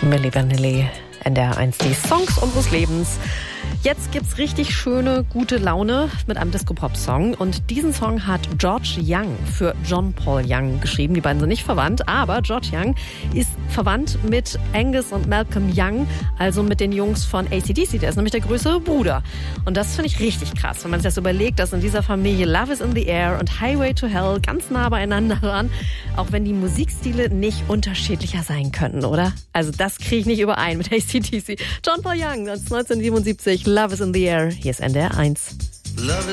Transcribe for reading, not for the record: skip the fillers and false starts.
Milli Vanilli, NDR1, die Songs unseres Lebens. Jetzt gibt's richtig schöne, gute Laune mit einem Disco-Pop-Song. Und diesen Song hat George Young für John Paul Young geschrieben. Die beiden sind nicht verwandt, aber George Young ist verwandt mit Angus und Malcolm Young, also mit den Jungs von AC/DC. Der ist nämlich der größere Bruder. Und das finde ich richtig krass, wenn man sich das überlegt, dass in dieser Familie Love is in the Air und Highway to Hell ganz nah beieinander waren, auch wenn die Musikstile nicht unterschiedlicher sein könnten, oder? Also das kriege ich nicht überein mit AC/DC. John Paul Young, 1977, Love is in the Air. Hier ist NDR1.